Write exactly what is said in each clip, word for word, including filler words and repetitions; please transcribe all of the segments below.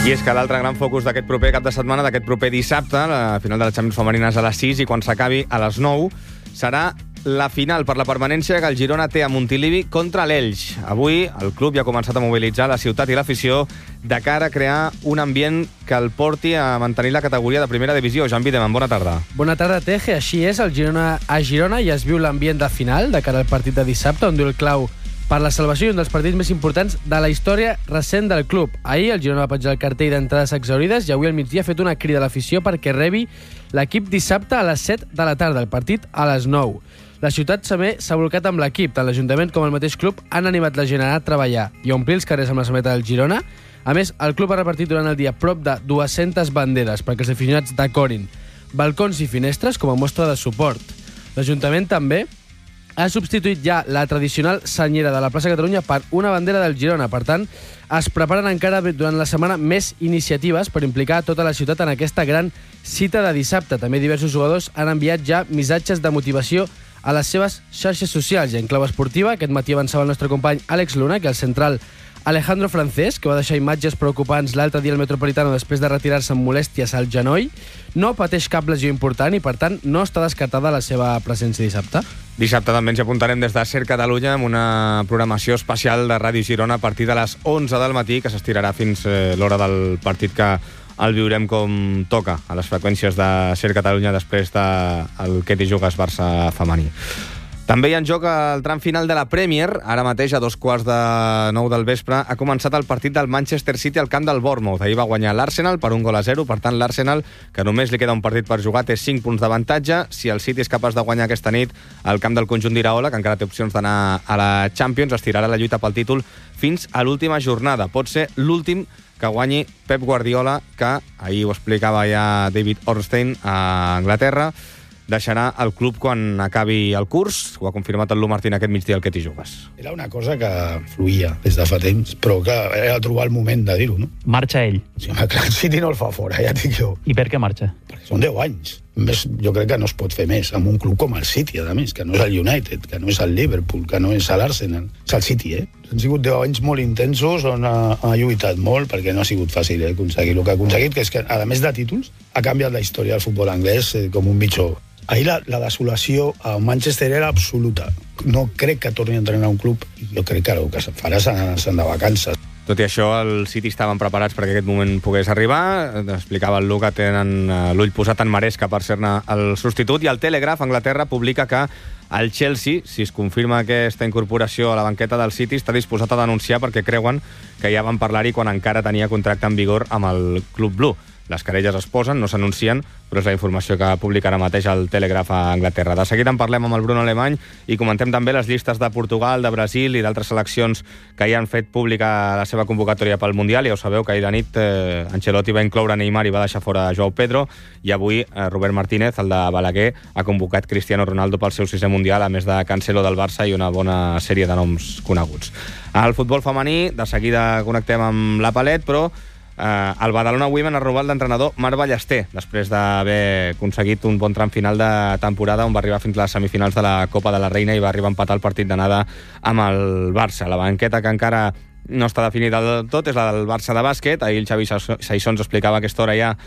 I és que l'altre gran focus d'aquest proper cap de setmana, d'aquest proper dissabte, la final de la Champions femenina és a les sis i quan s'acabi a les nou, serà la final per la permanència que el Girona té a Montilivi contra l'Elx. Avui el club ja ha començat a mobilitzar la ciutat i l'afició de cara a crear un ambient que el porti a mantenir la categoria de primera divisió. Jan Videman, bona tarda. Bona tarda, Teje. Així és, el Girona a Girona ja es viu l'ambient de final de cara al partit de dissabte, on diu el clau per la salvació i un dels partits més importants de la història recent del club. Ahir el Girona va penjar el cartell d'entrades exaurides i avui al migdia ha fet una crida a l'afició perquè rebi l'equip dissabte a les set de la tarda, el partit a les nou. La ciutat també s'ha volcat amb l'equip. Tant l'Ajuntament com el mateix club han animat la gent a anar a treballar i a omplir els carrers amb la samarreta del Girona. A més, el club ha repartit durant el dia prop de dues-centes banderes perquè els aficionats decorin balcons i finestres com a mostra de suport. L'Ajuntament també ha substituït ja la tradicional senyera de la plaça Catalunya per una bandera del Girona. Per tant, es preparen encara durant la setmana més iniciatives per implicar tota la ciutat en aquesta gran cita de dissabte. També diversos jugadors han enviat ja missatges de motivació a les seves xarxes socials. I en clau esportiva, aquest matí avançava el nostre company Àlex Luna que el central Alejandro Francés, que va deixar imatges preocupants l'altre dia al Metropolitano després de retirar-se amb molèsties al genoll, no pateix cap lesió important i, per tant, no està descartada la seva presència dissabte. Dissabte també ens hi apuntarem des de Ser Catalunya amb una programació especial de Ràdio Girona a partir de les onze del matí, que s'estirarà fins eh, l'hora del partit, que el viurem com toca a les freqüències de Ser Catalunya després del que t'hi jugues Barça femení. També hi ha en joc el tram final de la Premier. Ara mateix, a dos quarts de nou del vespre, ha començat el partit del Manchester City al camp del Bournemouth. Ahir va guanyar l'Arsenal per un gol a zero. Per tant, l'Arsenal, que només li queda un partit per jugar, té cinc punts d'avantatge. Si el City és capaç de guanyar aquesta nit al camp del conjunt d'Iraola, que encara té opcions d'anar a la Champions, estirarà la lluita pel títol fins a l'última jornada. Pot ser l'últim que guanyi Pep Guardiola, que ahir ho explicava ja David Ornstein a Anglaterra, deixarà el club quan acabi el curs. Ho ha confirmat el Lu Martín aquest migdia al que t'hi jugues. Era una cosa que fluïa des de fa temps, però que era trobar el moment de dir-ho, no? Marxa ell. Sí, home, clar, el City no el fa fora, ja et dic jo. I per què marxa? Perquè són deu anys. Més, jo crec que no es pot fer més amb un club com el City, a més, que no és el United, que no és el Liverpool, que no és l'Arsenal. És el City, eh? Han sigut deu anys molt intensos on ha, ha lluitat molt, perquè no ha sigut fàcil eh, aconseguir el que ha aconseguit, que és que, a més de títols, ha canviat la història del futbol anglès eh, com un mitjó. Ahir la, la desolació a Manchester era absoluta. No crec que torni a entrenar un club i jo crec que el que se'n farà se'n de vacances. Tot i això, el City estaven preparats perquè aquest moment pogués arribar. Explicava el Lu que tenen l'ull posat en Maresca per ser-ne el substitut. I el Telegraph, Anglaterra, publica que el Chelsea, si es confirma aquesta incorporació a la banqueta del City, està disposat a denunciar perquè creuen que ja van parlar-hi quan encara tenia contracte en vigor amb el Club Blu. Les querelles es posen, no s'anuncien, però és la informació que publica ara mateix el Telegraph a Anglaterra. De seguida en parlem amb el Bruno Alemany i comentem també les llistes de Portugal, de Brasil i d'altres seleccions que ja han fet pública la seva convocatòria pel Mundial. Ja ho sabeu que ahir de nit eh, Ancelotti va incloure Neymar i va deixar fora Joao Pedro, i avui eh, Robert Martínez, el de Balaguer, ha convocat Cristiano Ronaldo pel seu sisè Mundial, a més de Cancelo del Barça i una bona sèrie de noms coneguts. Al futbol femení, de seguida connectem amb la Palet, però Uh, el Badalona Women ha robat l'entrenador Marc Ballester després d'haver aconseguit un bon tram final de temporada on va arribar fins a les semifinals de la Copa de la Reina i va arribar a empatar el partit d'anada amb el Barça. La banqueta que encara no està definida del tot és la del Barça de bàsquet. Ahir el Xavi Saissons explicava a aquesta hora ja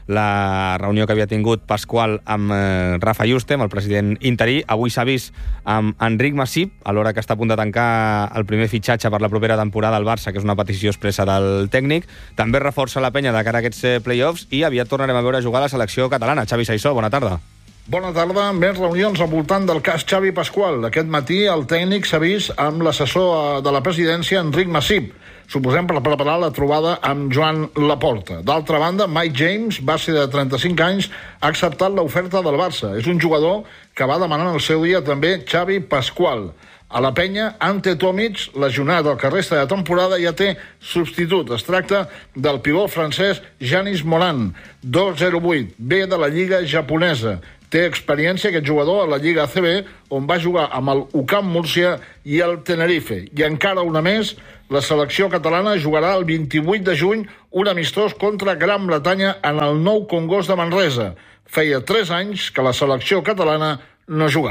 la reunió que havia tingut Pasqual amb eh, Rafa Juste, amb el president interí. Avui s'ha vist amb Enric Massip, a l'hora que està a punt de tancar el primer fitxatge per la propera temporada al Barça, que és una petició expressa del tècnic. També reforça la penya de cara a aquests eh, play-offs i aviat tornarem a veure jugar a la selecció catalana. Xavi Saissó, bona tarda. Bona tarda. Més reunions al voltant del cas Xavi Pasqual. Aquest matí el tècnic s'ha vist amb l'assessor de la presidència, Enric Massip, suposem per preparar la trobada amb Joan Laporta. D'altra banda, Mike James, base de trenta-cinc anys, ha acceptat l'oferta del Barça. És un jugador que va demanar en el seu dia també Xavi Pasqual. A la penya, Ante Tomic, lesionat el que resta de temporada, ja té substitut. Es tracta del pivot francès Janis Moran, dos zero vuit, ve de la Lliga japonesa. Té experiència aquest jugador a la Lliga A C B, on va jugar amb el U C A M Múrcia i el Tenerife. I encara una més, la selecció catalana jugarà el vint-i-vuit de juny un amistós contra Gran Bretanya en el Nou Congost de Manresa. Feia tres anys que la selecció catalana no jugava.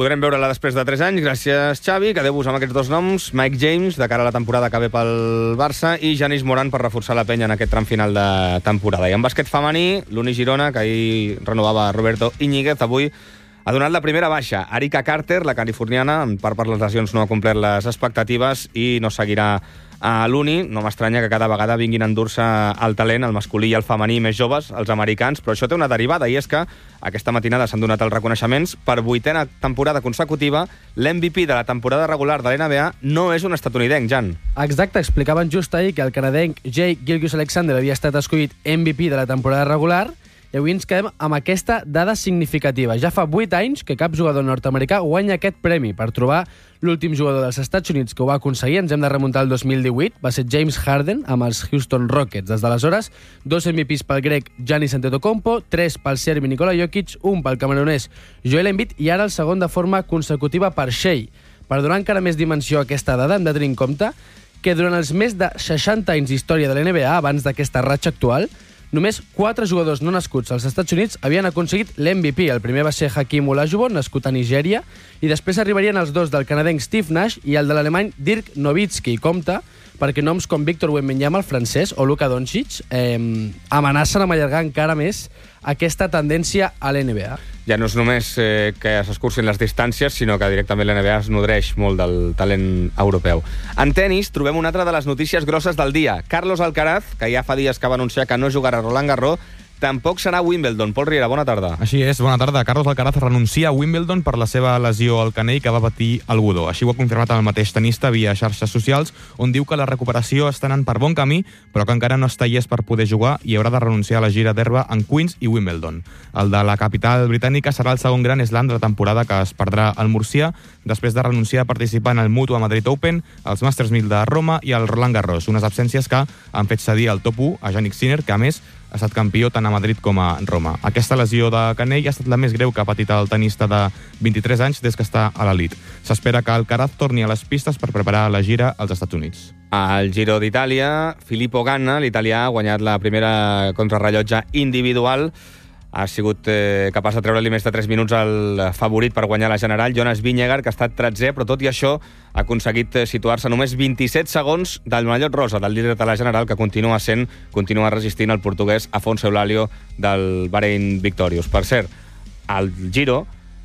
Podrem veure-la després de tres anys. Gràcies, Xavi. Quedeu-vos amb aquests dos noms. Mike James, de cara a la temporada que ve pel Barça, i Yanis Moran per reforçar la penya en aquest tram final de temporada. I en bàsquet femení, l'Uni Girona, que ahir renovava Roberto Íñiguez, avui ha donat la primera baixa. Arika Carter, la californiana, en part per les lesions no ha complert les expectatives i no seguirà a l'Uni. No m'estranya que cada vegada vinguin a endur-se el talent, el masculí i el femení més joves, els americans, però això té una derivada, i és que aquesta matinada s'han donat els reconeixements. Per vuitena temporada consecutiva, l'M V P de la temporada regular de l'N B A no és un estatunidenc, Jan. Exacte, explicaven just ahir que el canadenc Jake Gilgeous-Alexander havia estat escollit M V P de la temporada regular, i avui ens quedem amb aquesta dada significativa. Ja fa vuit anys que cap jugador nord-americà guanya aquest premi. Per trobar l'últim jugador dels Estats Units que ho va aconseguir ens hem de remuntar al dos mil divuit. Va ser James Harden amb els Houston Rockets. Des d'aleshores, dos M V Ps pel grec Giannis Antetokounmpo, tres pel serbi Nikola Jokic, un pel camerunès Joel Embiid i ara el segon de forma consecutiva per Shea. Per donar encara més dimensió a aquesta dada, hem de tenir en compte que durant els més de seixanta anys d'història de l'N B A, abans d'aquesta ratxa actual, només quatre jugadors no nascuts als Estats Units havien aconseguit l'M V P. El primer va ser Hakeem Olajuwon, nascut a Nigèria, i després arribarien els dos del canadenc Steve Nash i el de l'alemany Dirk Nowitzki. Compte, perquè noms com Victor Wembanyama, el francès, o Luka Doncic eh, amenacen amb allargar encara més aquesta tendència a l'N B A. Ja no és només eh, que s'escurcin les distàncies, sinó que directament l'N B A es nodreix molt del talent europeu. En tennis trobem una altra de les notícies grosses del dia. Carlos Alcaraz, que ja fa dies que va anunciar que no jugarà a Roland Garros, tampoc serà a Wimbledon. Pol Riera, bona tarda. Així és, bona tarda. Carlos Alcaraz renuncia a Wimbledon per la seva lesió al canell que va patir al Godó. Així ho ha confirmat el mateix tenista via xarxes socials, on diu que la recuperació està anant per bon camí, però que encara no està llest per poder jugar i haurà de renunciar a la gira d'herba en Queens i Wimbledon. El de la capital britànica serà el segon gran slam de la temporada que es perdrà al Murcià, després de renunciar a participar en el Mutua Madrid Open, els Masters mil de Roma i el Roland Garros, unes absències que han fet cedir al top u a Jannik Sinner, que a més ha estat campió tant a Madrid com a Roma. Aquesta lesió de canell ha estat la més greu que ha patit el tenista de vint-i-tres anys des que està a l'elit. S'espera que Alcaraz torni a les pistes per preparar la gira als Estats Units. Al Giro d'Itàlia, Filippo Ganna, l'italià, ha guanyat la primera contrarrellotge individual. Ha sigut eh, capaç de treure-li més de tres minuts al favorit per guanyar la general, Jonas Vingegaard, que ha estat tretzè, però tot i això ha aconseguit situar-se només vint-i-set segons del mallot rosa, del líder de la general, que continua sent, continua resistint el portuguès Afonso Eulálio del Bahrein Victorious. Per cert, al Giro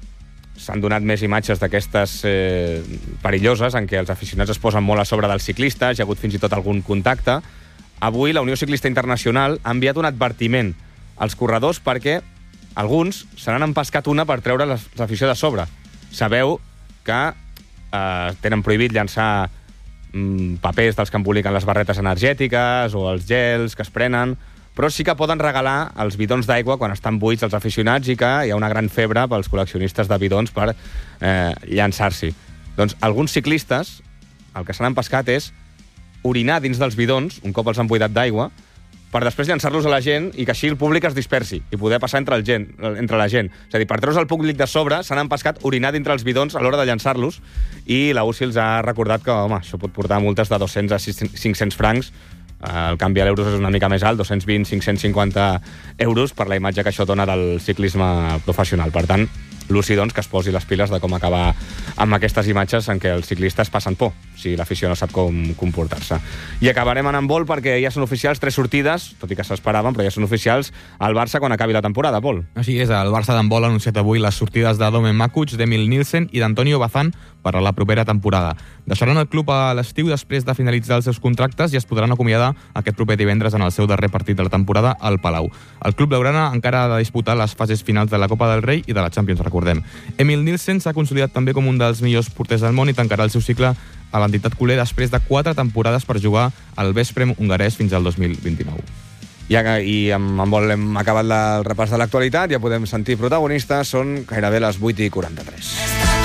s'han donat més imatges d'aquestes eh, perilloses, en què els aficionats es posen molt a sobre dels ciclistes, hi ha hagut fins i tot algun contacte. Avui la Unió Ciclista Internacional ha enviat un advertiment als corredors perquè alguns se n'han empescat una per treure l'afició de sobre. Sabeu que eh, tenen prohibit llançar mm, papers dels que emboliquen les barretes energètiques o els gels que es prenen, però sí que poden regalar els bidons d'aigua quan estan buits els aficionats i que hi ha una gran febre pels col·leccionistes de bidons per eh, llançar-s'hi. Doncs alguns ciclistes el que s'han empescat és orinar dins dels bidons, un cop els han buidat d'aigua, per després llançar-los a la gent i que així el públic es dispersi i poder passar entre, el gent, entre la gent. És a dir, per treure's el públic de sobre, s'han empescat orinar dintre els bidons a l'hora de llançar-los i la U C I els ha recordat que, home, això pot portar multes de dos-cents a cinc-cents francs. El canvi a l'euros és una mica més alt, dos-cents vint a cinc-cents cinquanta euros per la imatge que això dona del ciclisme professional. Per tant, l'U C I, doncs, que es posi les piles de com acabar amb aquestes imatges en què els ciclistes passen por, si l'afició no sap com comportar-se. I acabarem en handbol perquè ja són oficials tres sortides, tot i que s'esperaven, però ja són oficials al Barça quan acabi la temporada, Pol. Així és, el Barça d'handbol ha anunciat avui les sortides de Domen Makuc, d'Emil Nielsen i d'Antonio Bazán per a la propera temporada. Deixaran el club a l'estiu després de finalitzar els seus contractes i es podran acomiadar aquest proper divendres en el seu darrer partit de la temporada al Palau. El club blaugrana encara ha de disputar les fases finals de la Copa del Rei i de la Champions, recordem. Emil Nielsen s'ha consolidat també com un dels millors porters del món i tancarà el seu cicle a l'entitat culer després de quatre temporades per jugar al Veszprém hongarès fins al dos mil vint-i-nou. Ja, i amb handbol hem acabat el repàs de l'actualitat, ja podem sentir protagonistes, són gairebé les vuit i quaranta-tres.